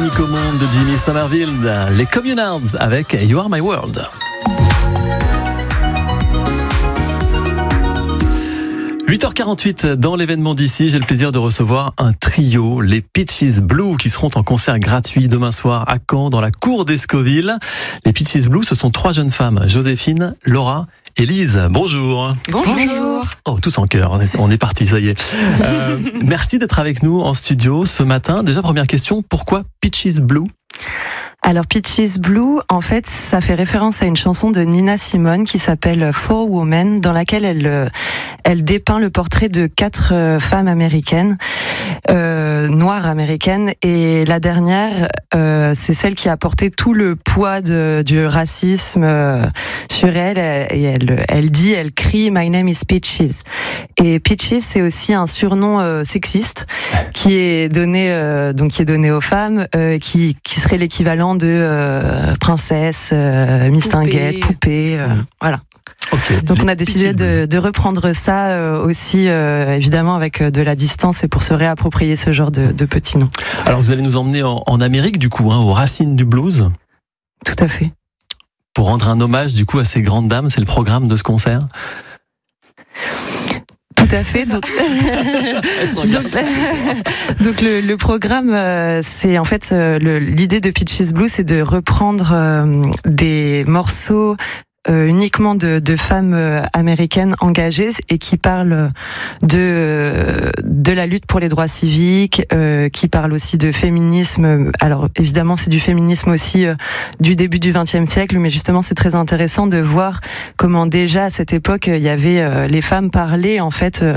unique au monde de Jimmy Somerville, les Communards avec You Are My World. « 8h48 dans l'événement d'ici, j'ai le plaisir de recevoir un trio, les Peaches Blue, qui seront en concert gratuit demain soir à Caen, dans la cour d'Escoville. Les Peaches Blue, ce sont 3 jeunes femmes, Joséphine, Laura et Lise. Bonjour. Bonjour. Oh, tous en chœur, on est parti, ça y est. Merci d'être avec nous en studio ce matin. Déjà, première question, pourquoi Peaches Blue ? Alors Peaches Blue, en fait, ça fait référence à une chanson de Nina Simone qui s'appelle Four Women, dans laquelle elle dépeint le portrait de 4 femmes américaines, noires américaines, et la dernière, c'est celle qui a porté tout le poids du racisme sur elle, et elle crie My name is Peaches. Et Peaches, c'est aussi un surnom sexiste qui est donné aux femmes, qui serait l'équivalent de princesse, mistinguette, poupée, voilà. Okay. Donc on a décidé de reprendre ça aussi, évidemment avec de la distance et pour se réapproprier ce genre de petits noms. Alors vous allez nous emmener en Amérique du coup, aux racines du blues. Tout à fait. Pour rendre un hommage du coup à ces grandes dames, c'est le programme de ce concert. Tout à fait. Donc le programme, c'est en fait l'idée de Peaches Blue, c'est de reprendre des morceaux uniquement de femmes américaines engagées et qui parlent de la lutte pour les droits civiques, qui parlent aussi de féminisme. Alors évidemment, c'est du féminisme aussi du début du XXe siècle, mais justement, c'est très intéressant de voir comment déjà à cette époque, il y avait les femmes parlaient en fait